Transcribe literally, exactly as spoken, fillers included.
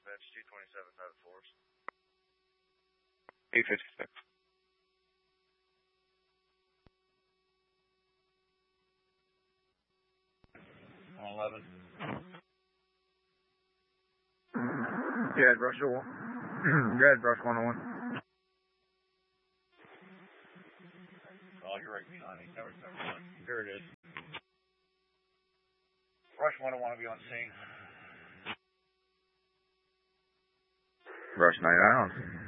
dispatch, two twenty-seven, five fours. eight fifty-six. one eleven. Yeah, brush the one. Red, brush one oh one. Oh, you're right behind me. Never, never mind. Here it is. Rush one oh one will be on scene. Rush nine nine on.